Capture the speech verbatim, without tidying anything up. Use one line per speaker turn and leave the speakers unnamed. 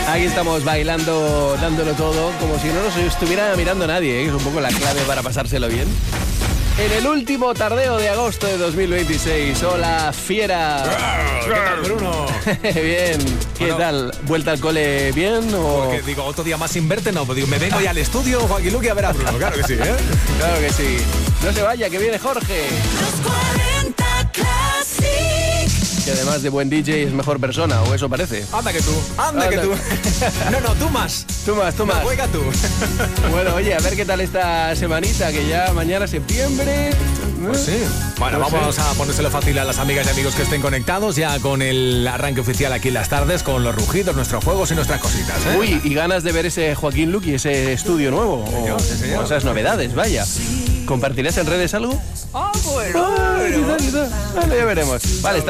Aquí estamos bailando, dándolo todo, como si no nos estuviera mirando nadie, ¿eh? Es un poco la clave para pasárselo bien. En el último tardeo de agosto de dos mil veintiséis. Hola, fiera.
¿Qué tal, Bruno?
Bien. ¿Qué
Bueno,
tal? ¿Vuelta al cole bien o...?
Porque digo, otro día más sin verte, no. Pues digo, me vengo ya al estudio, Joaquín Luqui, a ver a Bruno. Claro que sí, ¿eh?
Claro que sí. No se vaya, que viene Jorge.
Los cuarenta Classic.
Que además de buen D J es mejor persona, o eso parece.
Anda que tú, anda,
Anda.
que tú. No, no, tú más.
Tú más, tú más.
No, juega tú.
Bueno, oye, a ver qué tal esta semanita, que ya mañana es septiembre.
Pues sí. Bueno,
No
vamos
sé.
a ponérselo fácil a las amigas y amigos que estén conectados ya con el arranque oficial aquí en las tardes, con los rugidos, nuestros juegos y nuestras cositas, ¿eh?
Uy, y ganas de ver ese Joaquín Luqui, ese estudio nuevo.
señor,
o,
sí, señor.
o esas novedades, vaya. ¿Compartirás en redes algo?
Ah, bueno.
Ah, quizá, quizá. Vale, ya veremos. Vale, está